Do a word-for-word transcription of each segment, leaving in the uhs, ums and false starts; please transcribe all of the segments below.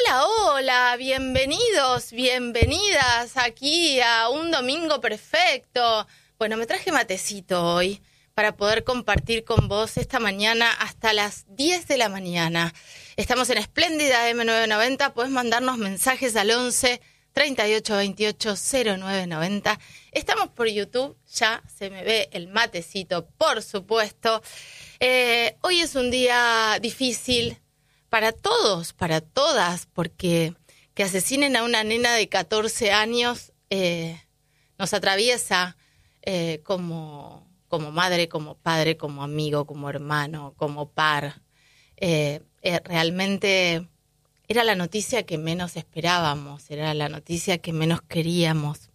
Hola, hola, bienvenidos, bienvenidas aquí a un domingo perfecto. Bueno, me traje matecito hoy para poder compartir con vos esta mañana hasta las diez de la mañana. Estamos en Espléndida eme novecientos noventa, podés mandarnos mensajes al once, treinta y ocho, veintiocho, cero nueve noventa. Estamos por YouTube, ya se me ve el matecito, por supuesto. Eh, hoy es un día difícil para todos, para todas, porque que asesinen a una nena de catorce años eh, nos atraviesa eh, como, como madre, como padre, como amigo, como hermano, como par. Eh, eh, realmente era la noticia que menos esperábamos, era la noticia que menos queríamos.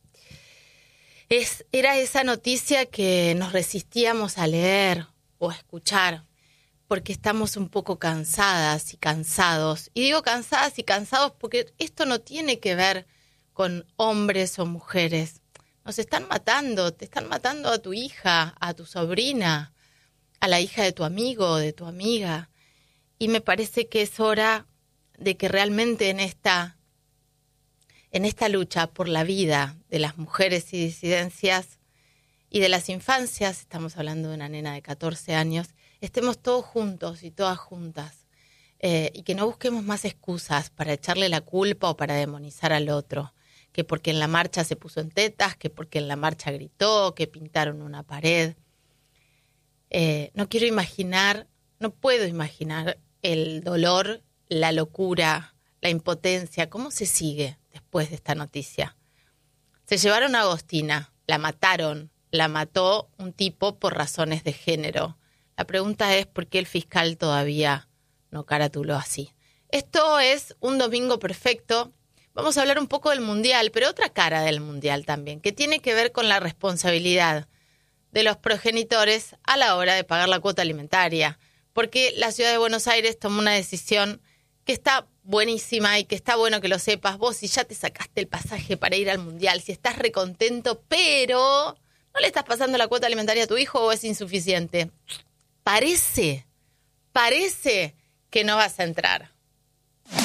Es, era esa noticia que nos resistíamos a leer o a escuchar, porque estamos un poco cansadas y cansados. Y digo cansadas y cansados porque esto no tiene que ver con hombres o mujeres. Nos están matando, te están matando a tu hija, a tu sobrina, a la hija de tu amigo, de tu amiga. Y me parece que es hora de que realmente en esta, en esta lucha por la vida de las mujeres y disidencias y de las infancias, estamos hablando de una nena de catorce años, estemos todos juntos y todas juntas eh, y que no busquemos más excusas para echarle la culpa o para demonizar al otro, que porque en la marcha se puso en tetas, que porque en la marcha gritó, que pintaron una pared. Eh, no quiero imaginar, no puedo imaginar el dolor, la locura, la impotencia, cómo se sigue después de esta noticia. Se llevaron a Agostina, la mataron, la mató un tipo por razones de género. La pregunta es por qué el fiscal todavía no caratuló así. Esto es un domingo perfecto. Vamos a hablar un poco del Mundial, pero otra cara del Mundial también, que tiene que ver con la responsabilidad de los progenitores a la hora de pagar la cuota alimentaria. Porque la ciudad de Buenos Aires tomó una decisión que está buenísima y que está bueno que lo sepas. Vos si ya te sacaste el pasaje para ir al Mundial, si estás recontento, pero ¿no le estás pasando la cuota alimentaria a tu hijo o es insuficiente? Parece, parece que no vas a entrar.